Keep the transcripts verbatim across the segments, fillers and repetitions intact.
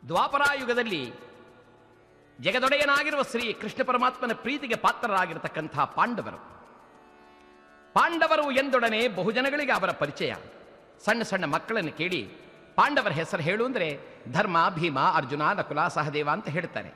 ದ್ವಾಪರಾಯುಗದಲ್ಲಿ ಜಗದೊಡೆಯನಾಗಿರುವ ಶ್ರೀ ಕೃಷ್ಣ ಪರಮಾತ್ಮನ ಪ್ರೀತಿಗೆ ಪಾತ್ರರಾಗಿರತಕ್ಕಂಥ ಪಾಂಡವರು ಪಾಂಡವರು ಎಂದೊಡನೆ ಬಹುಜನಗಳಿಗೆ ಅವರ ಪರಿಚಯ. ಸಣ್ಣ ಸಣ್ಣ ಮಕ್ಕಳನ್ನು ಕೇಳಿ ಪಾಂಡವರ ಹೆಸರು ಹೇಳು ಅಂದರೆ ಧರ್ಮ, ಭೀಮ, ಅರ್ಜುನ, ನಕುಲ, ಸಹದೇವ ಅಂತ ಹೇಳ್ತಾರೆ.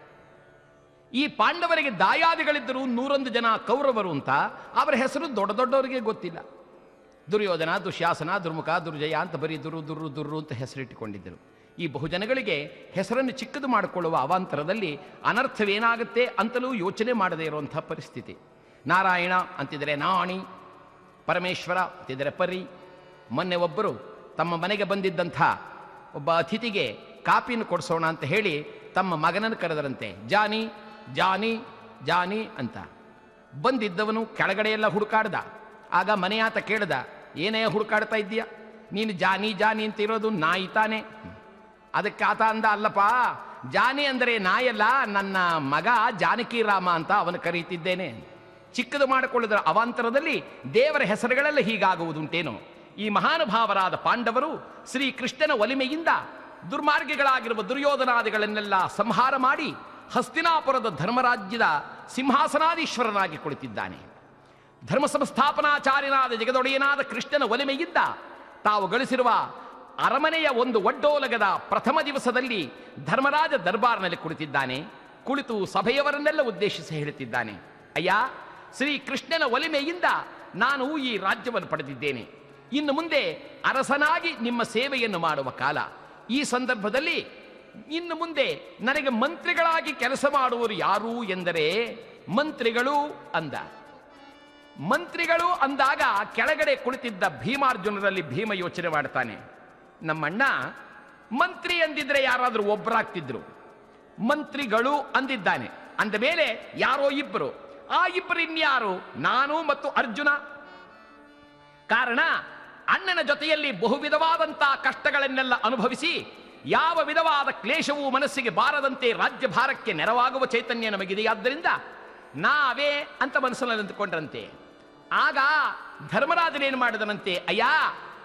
ಈ ಪಾಂಡವರಿಗೆ ದಾಯಾದಿಗಳಿದ್ದರು ನೂರೊಂದು ಜನ ಕೌರವರು ಅಂತ, ಅವರ ಹೆಸರು ದೊಡ್ಡ ದೊಡ್ಡವರಿಗೆ ಗೊತ್ತಿಲ್ಲ. ದುರ್ಯೋಧನ, ದುಶ್ಯಾಸನ, ದುರ್ಮುಖ, ದುರ್ಜಯ ಅಂತ ಬರೀ ದುರು ದುರ್ರು ದುರ್ರು ಅಂತ ಹೆಸರಿಟ್ಟುಕೊಂಡಿದ್ದರು. ಈ ಬಹುಜನಗಳಿಗೆ ಹೆಸರನ್ನು ಚಿಕ್ಕದು ಮಾಡಿಕೊಳ್ಳುವ ಅವಾಂತರದಲ್ಲಿ ಅನರ್ಥವೇನಾಗುತ್ತೆ ಅಂತಲೂ ಯೋಚನೆ ಮಾಡದೇ ಇರುವಂಥ ಪರಿಸ್ಥಿತಿ. ನಾರಾಯಣ ಅಂತಿದರೆ ನಾಣಿ, ಪರಮೇಶ್ವರ ಅಂತಿದರೆ ಪರಿ. ಮೊನ್ನೆ ಒಬ್ಬರು ತಮ್ಮ ಮನೆಗೆ ಬಂದಿದ್ದಂಥ ಒಬ್ಬ ಅತಿಥಿಗೆ ಕಾಪಿನ ಕೊಡಿಸೋಣ ಅಂತ ಹೇಳಿ ತಮ್ಮ ಮಗನನ್ನು ಕರೆದರಂತೆ. ಜಾನಿ ಜಾನಿ ಜಾನಿ ಅಂತ. ಬಂದಿದ್ದವನು ಕೆಳಗಡೆ ಎಲ್ಲ ಹುಡುಕಾಡ್ದ. ಆಗ ಮನೆಯಾತ ಕೇಳ್ದ, ಏನೇ ಹುಡುಕಾಡ್ತಾ ಇದ್ದೀಯ ನೀನು? ಜಾನಿ ಜಾನಿ ಅಂತ ಇರೋದು ನಾಯಿ ತಾನೆ? ಅದಕ್ಕೆ ಆತ ಅಂದ, ಅಲ್ಲಪ್ಪ, ಜಾನಿ ಅಂದರೆ ನಾಯಲ್ಲ, ನನ್ನ ಮಗ ಜಾನಕಿ ರಾಮ ಅಂತ ಅವನು ಕರೀತಿದ್ದೇನೆ. ಚಿಕ್ಕದು ಮಾಡಿಕೊಳ್ಳುವುದರ ಅವಾಂತರದಲ್ಲಿ ದೇವರ ಹೆಸರುಗಳೆಲ್ಲ ಹೀಗಾಗುವುದುಂಟೇನೋ. ಈ ಮಹಾನುಭಾವರಾದ ಪಾಂಡವರು ಶ್ರೀಕೃಷ್ಣನ ಒಲಿಮೆಯಿಂದ ದುರ್ಮಾರ್ಗಿಗಳಾಗಿರುವ ದುರ್ಯೋಧನಾದಿಗಳನ್ನೆಲ್ಲ ಸಂಹಾರ ಮಾಡಿ ಹಸ್ತಿನಾಪುರದ ಧರ್ಮರಾಜ್ಯದ ಸಿಂಹಾಸನಾಧೀಶ್ವರನಾಗಿ ಕುಳಿತಿದ್ದಾನೆ. ಧರ್ಮ ಸಂಸ್ಥಾಪನಾಚಾರ್ಯನಾದ ಜಗದೊಡೆಯನಾದ ಕೃಷ್ಣನ ಒಲಿಮೆಯಿಂದ ತಾವು ಗಳಿಸಿರುವ ಅರಮನೆಯ ಒಂದು ಒಡ್ಡೋಲಗದ ಪ್ರಥಮ ದಿವಸದಲ್ಲಿ ಧರ್ಮರಾಜ ದರ್ಬಾರ್ನಲ್ಲಿ ಕುಳಿತಿದ್ದಾನೆ. ಕುಳಿತು ಸಭೆಯವರನ್ನೆಲ್ಲ ಉದ್ದೇಶಿಸಿ ಹೇಳುತ್ತಿದ್ದಾನೆ, ಅಯ್ಯ, ಶ್ರೀ ಕೃಷ್ಣನ ಒಲಿಮೆಯಿಂದ ನಾನು ಈ ರಾಜ್ಯವನ್ನು ಪಡೆದಿದ್ದೇನೆ. ಇನ್ನು ಮುಂದೆ ಅರಸನಾಗಿ ನಿಮ್ಮ ಸೇವೆಯನ್ನು ಮಾಡುವ ಕಾಲ. ಈ ಸಂದರ್ಭದಲ್ಲಿ ಇನ್ನು ಮುಂದೆ ನನಗೆ ಮಂತ್ರಿಗಳಾಗಿ ಕೆಲಸ ಮಾಡುವವರು ಯಾರು ಎಂದರೆ ಮಂತ್ರಿಗಳು ಅಂದ. ಮಂತ್ರಿಗಳು ಅಂದಾಗ ಕೆಳಗಡೆ ಕುಳಿತಿದ್ದ ಭೀಮಾರ್ಜುನರಲ್ಲಿ ಭೀಮ ಯೋಚನೆ ಮಾಡ್ತಾನೆ, ನಮ್ಮಣ್ಣ ಮಂತ್ರಿ ಅಂದಿದ್ರೆ ಯಾರಾದರೂ ಒಬ್ಬರಾಗ್ತಿದ್ರು, ಮಂತ್ರಿಗಳು ಅಂದಿದ್ದಾನೆ ಅಂದ ಮೇಲೆ ಯಾರೋ ಇಬ್ಬರು. ಆ ಇಬ್ಬರು ಇನ್ಯಾರು? ನಾನು ಮತ್ತು ಅರ್ಜುನ. ಕಾರಣ, ಅಣ್ಣನ ಜೊತೆಯಲ್ಲಿ ಬಹು ವಿಧವಾದಂತಹ ಕಷ್ಟಗಳನ್ನೆಲ್ಲ ಅನುಭವಿಸಿ ಯಾವ ವಿಧವಾದ ಕ್ಲೇಶವೂ ಮನಸ್ಸಿಗೆ ಬಾರದಂತೆ ರಾಜ್ಯಭಾರಕ್ಕೆ ನೆರವಾಗುವ ಚೈತನ್ಯ ನಮಗಿದೆಯಾದ್ದರಿಂದ ನಾವೇ ಅಂತ ಮನಸ್ಸಿನಲ್ಲಿ ಅಂದುಕೊಂಡ್ರಂತೆ. ಆಗ ಧರ್ಮರಾಜನೇನು ಮಾಡಿದನಂತೆ, ಅಯ್ಯ,